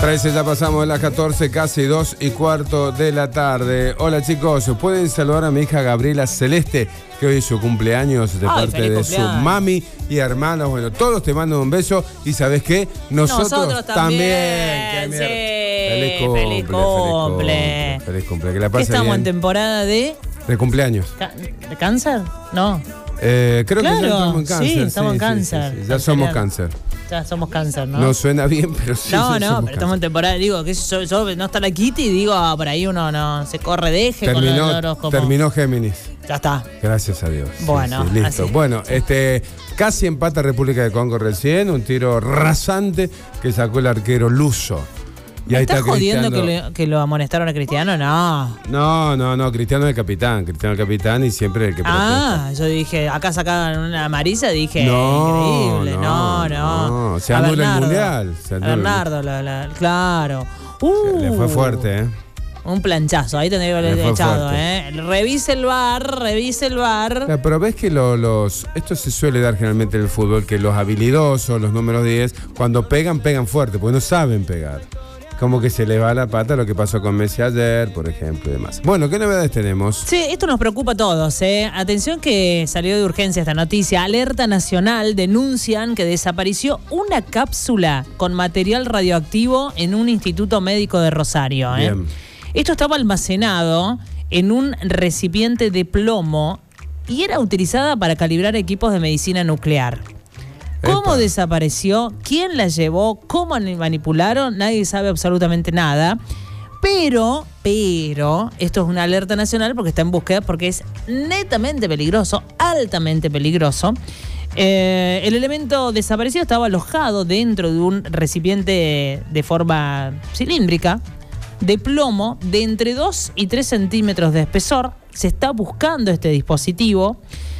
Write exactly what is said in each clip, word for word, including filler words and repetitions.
trece, ya pasamos de las catorce, casi dos y cuarto de la tarde. Hola chicos, ¿pueden saludar a mi hija Gabriela Celeste, que hoy es su cumpleaños de Ay, parte de cumpleaños. su mami y hermanos? Bueno, todos te mandan un beso y ¿sabes qué? Nosotros, Nosotros también. Qué Sí. mierda. Feliz cumple, Feliz feliz cumple. cumple. Feliz cumple, que la ¿Qué pase estamos bien. en temporada de, De cumpleaños. ca- de cáncer? No, Eh, creo Claro, que ya estamos en sí, cáncer. estamos en cáncer. sí, sí. Ya somos Canceriano. cáncer. ya somos cáncer, ¿no? No suena bien, pero sí. no, sí, no, somos pero estamos en cáncer. temporada. Digo, que yo, yo no está la Kitty y digo, ah, por ahí uno no se corre de eje con Terminó, los horóscopos. terminó Géminis. Ya está. Gracias a Dios. Sí, Bueno, sí, listo. así. Bueno, este casi empata República de Congo recién, un tiro rasante que sacó el arquero Luso. Y ¿Me ahí estás está jodiendo que, Cristiano. le- que lo amonestaron a Cristiano? No. No, no, no, Cristiano es el capitán, Cristiano es el capitán y siempre el que protesta. Ah, yo dije, acá sacaban una amarilla, dije, No, increíble. no, No, no. no, se A anula el Bernardo, mundial, se a anula el- Bernardo, la- la- claro. Uh, Le fue fuerte, ¿eh? Un planchazo, ahí tendría que Le haber fue echado, fuerte. ¿eh? Revise el bar, revise el bar. Claro, pero ves que lo- los esto se suele dar generalmente en el fútbol, que los habilidosos, los números diez, cuando pegan, pegan fuerte, porque no saben pegar. Como que se les va la pata, lo que pasó con Messi ayer, por ejemplo, y demás. Bueno, ¿qué novedades tenemos? Sí, esto nos preocupa a todos, ¿eh? Atención que salió de urgencia esta noticia. Alerta Nacional, denuncian que desapareció una cápsula con material radioactivo en un instituto médico de Rosario, ¿eh? Bien. Esto estaba almacenado en un recipiente de plomo y era utilizada para calibrar equipos de medicina nuclear. ¿Cómo Epa. desapareció? ¿Quién la llevó? ¿Cómo manipularon? Nadie sabe absolutamente nada. Pero, pero, esto es una alerta nacional porque está en búsqueda, porque es netamente peligroso, altamente peligroso. Eh, el elemento desaparecido estaba alojado dentro de un recipiente de forma cilíndrica, de plomo, de entre dos y tres centímetros de espesor. Se está buscando este dispositivo,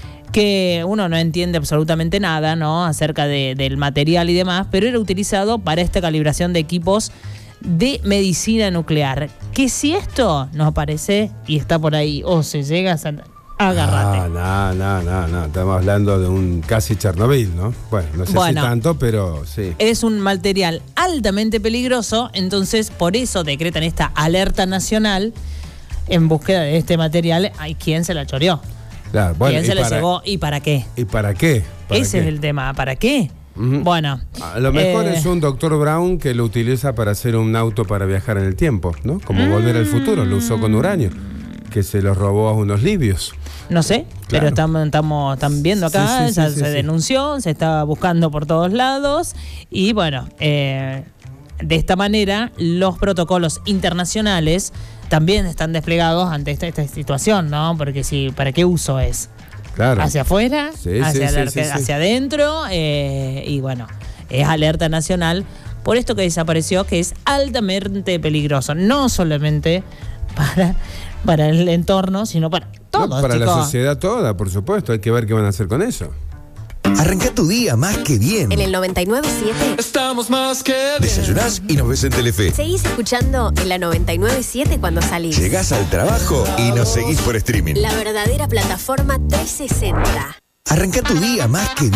que uno no entiende absolutamente nada, ¿no?, acerca de, del material y demás, pero era utilizado para esta calibración de equipos de medicina nuclear. Que si esto nos aparece y está por ahí o se llega a... Agárrate. No, no, no, no, estamos hablando de un casi Chernobyl, ¿no? Bueno, no sé Bueno. si tanto, pero sí. Es un material altamente peligroso, entonces por eso decretan esta alerta nacional en búsqueda de este material. Hay quien se la choreó. Claro, bueno, ¿Quién ¿y se la para- llevó y para qué? ¿Y para qué? ¿Para Ese qué? es el tema. ¿Para qué? Ujú. Bueno. A lo mejor eh, es un doctor Brown que lo utiliza para hacer un auto para viajar en el tiempo, ¿no? Como Volver al Futuro, lo usó con uranio, que se lo robó a unos libios. No sé, Claro. pero estamos, estamos están viendo acá, Sí, sí, sí, ya sí, se sí. denunció, se está buscando por todos lados y bueno, eh, de esta manera los protocolos internacionales también están desplegados ante esta, esta situación, ¿no? Porque si, ¿para qué uso es? Claro. ¿Hacia afuera? Sí, ¿Hacia, sí, el- sí, sí, sí. hacia adentro? Eh, y bueno, es alerta nacional por esto que desapareció, que es altamente peligroso, no solamente para, para el entorno, sino para todos, No, para la chicos. sociedad toda, por supuesto, hay que ver qué van a hacer con eso. Arranca tu día más que bien. En el noventa y nueve punto siete Estamos más que bien. Desayunás y nos ves en Telefe. seguís escuchando en la noventa y nueve punto siete cuando salís. Llegás al trabajo y nos seguís por streaming. La verdadera plataforma trescientos sesenta. Arranca tu día más que